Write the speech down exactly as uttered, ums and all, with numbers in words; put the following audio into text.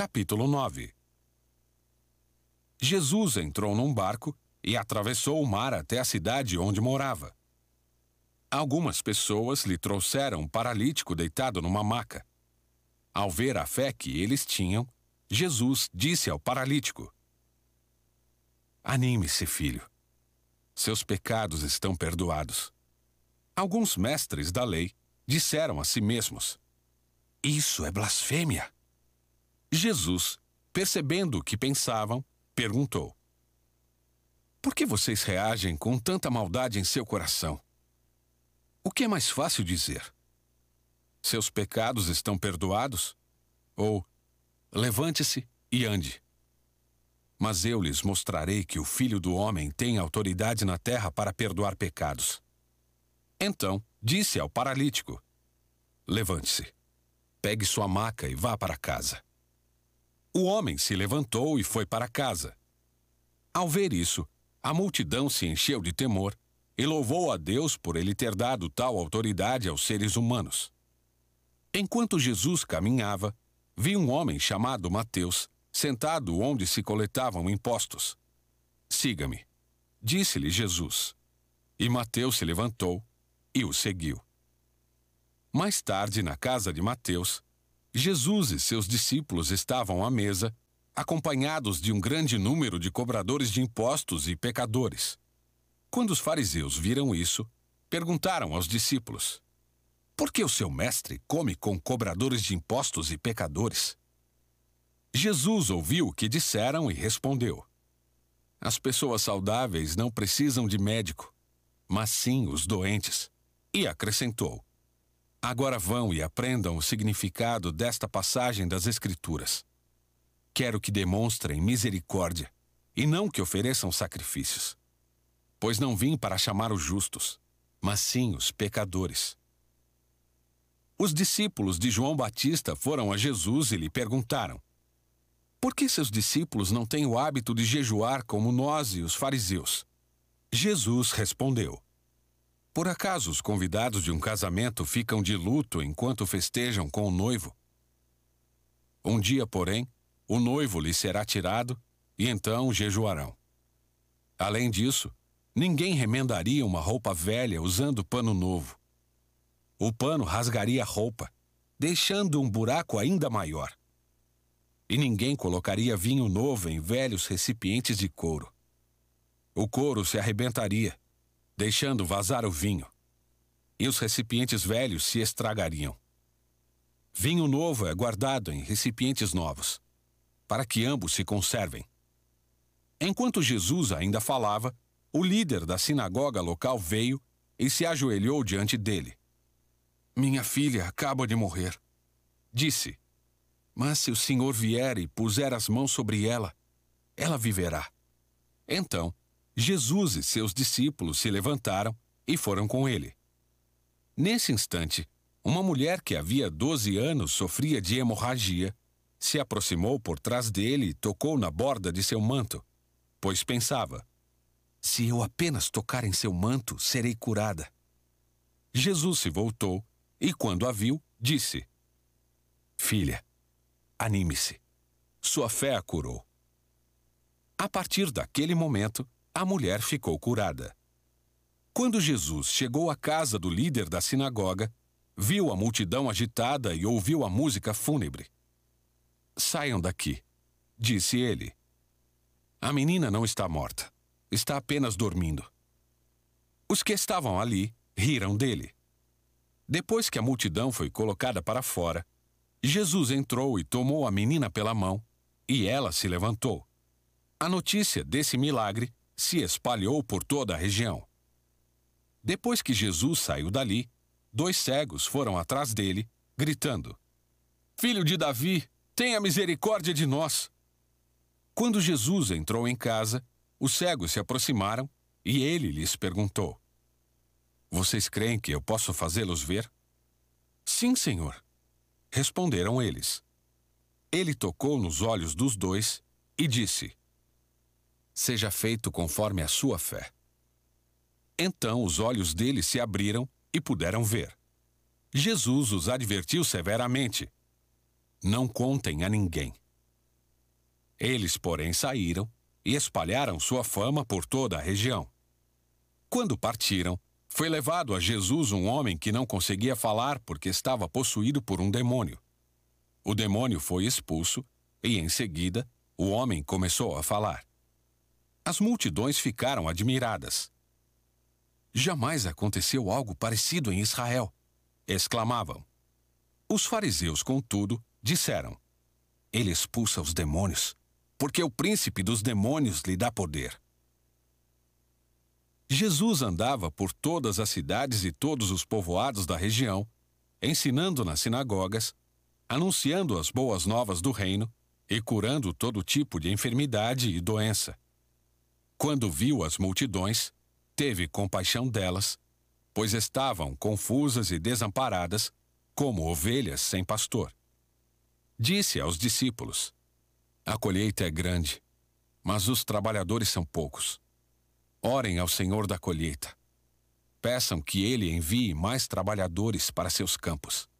Capítulo nove. Jesus entrou num barco e atravessou o mar até a cidade onde morava. Algumas pessoas lhe trouxeram um paralítico deitado numa maca. Ao ver a fé que eles tinham, Jesus disse ao paralítico: "Anime-se, filho. Seus pecados estão perdoados." Alguns mestres da lei disseram a si mesmos: "Isso é blasfêmia." Jesus, percebendo o que pensavam, perguntou: "Por que vocês reagem com tanta maldade em seu coração? O que é mais fácil dizer? Seus pecados estão perdoados? Ou, levante-se e ande. Mas eu lhes mostrarei que o Filho do Homem tem autoridade na terra para perdoar pecados." Então, disse ao paralítico: "Levante-se, pegue sua maca e vá para casa." O homem se levantou e foi para casa. Ao ver isso, a multidão se encheu de temor e louvou a Deus por ele ter dado tal autoridade aos seres humanos. Enquanto Jesus caminhava, viu um homem chamado Mateus sentado onde se coletavam impostos. "Siga-me", disse-lhe Jesus. E Mateus se levantou e o seguiu. Mais tarde, na casa de Mateus, Jesus e seus discípulos estavam à mesa, acompanhados de um grande número de cobradores de impostos e pecadores. Quando os fariseus viram isso, perguntaram aos discípulos: "Por que o seu mestre come com cobradores de impostos e pecadores?" Jesus ouviu o que disseram e respondeu: "As pessoas saudáveis não precisam de médico, mas sim os doentes." E acrescentou: "Agora vão e aprendam o significado desta passagem das Escrituras. Quero que demonstrem misericórdia e não que ofereçam sacrifícios, pois não vim para chamar os justos, mas sim os pecadores." Os discípulos de João Batista foram a Jesus e lhe perguntaram: "Por que seus discípulos não têm o hábito de jejuar como nós e os fariseus?" Jesus respondeu: "Por acaso os convidados de um casamento ficam de luto enquanto festejam com o noivo? Um dia, porém, o noivo lhes será tirado e então jejuarão. Além disso, ninguém remendaria uma roupa velha usando pano novo. O pano rasgaria a roupa, deixando um buraco ainda maior. E ninguém colocaria vinho novo em velhos recipientes de couro. O couro se arrebentaria, deixando vazar o vinho, e os recipientes velhos se estragariam. Vinho novo é guardado em recipientes novos, para que ambos se conservem." Enquanto Jesus ainda falava, o líder da sinagoga local veio e se ajoelhou diante dele. "Minha filha acaba de morrer", disse. "Mas se o Senhor vier e puser as mãos sobre ela, ela viverá." Então, Jesus e seus discípulos se levantaram e foram com ele. Nesse instante, uma mulher que havia doze anos sofria de hemorragia, se aproximou por trás dele e tocou na borda de seu manto, pois pensava: "Se eu apenas tocar em seu manto, serei curada." Jesus se voltou e, quando a viu, disse: "Filha, anime-se. Sua fé a curou." A partir daquele momento, a mulher ficou curada. Quando Jesus chegou à casa do líder da sinagoga, viu a multidão agitada e ouviu a música fúnebre. "Saiam daqui", disse ele. "A menina não está morta. Está apenas dormindo." Os que estavam ali riram dele. Depois que a multidão foi colocada para fora, Jesus entrou e tomou a menina pela mão, e ela se levantou. A notícia desse milagre se espalhou por toda a região. Depois que Jesus saiu dali, dois cegos foram atrás dele, gritando: "Filho de Davi, tenha misericórdia de nós." Quando Jesus entrou em casa, os cegos se aproximaram e ele lhes perguntou: "Vocês creem que eu posso fazê-los ver?" "Sim, Senhor", responderam eles. Ele tocou nos olhos dos dois e disse: "Seja feito conforme a sua fé." Então os olhos deles se abriram e puderam ver. Jesus os advertiu severamente: "Não contem a ninguém." Eles, porém, saíram e espalharam sua fama por toda a região. Quando partiram, foi levado a Jesus um homem que não conseguia falar porque estava possuído por um demônio. O demônio foi expulso e, em seguida, o homem começou a falar. As multidões ficaram admiradas. Jamais aconteceu algo parecido em Israel, exclamavam. Os fariseus, contudo, disseram: Ele expulsa os demônios, porque o príncipe dos demônios lhe dá poder. Jesus andava por todas as cidades e todos os povoados da região, ensinando nas sinagogas, anunciando as boas novas do reino e curando todo tipo de enfermidade e doença. Quando viu as multidões, teve compaixão delas, pois estavam confusas e desamparadas, como ovelhas sem pastor. Disse aos discípulos: A colheita é grande, mas os trabalhadores são poucos. Orem ao Senhor da colheita. Peçam que Ele envie mais trabalhadores para seus campos.